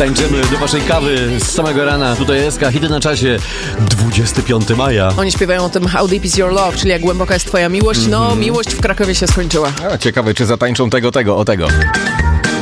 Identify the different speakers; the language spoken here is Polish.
Speaker 1: Tańczymy do waszej kawy z samego rana. Tutaj SK, hity na czasie. 25 maja.
Speaker 2: Oni śpiewają o tym How Deep Is Your Love, czyli jak głęboka jest twoja miłość. No, miłość w Krakowie się skończyła.
Speaker 3: Ciekawe, czy zatańczą tego.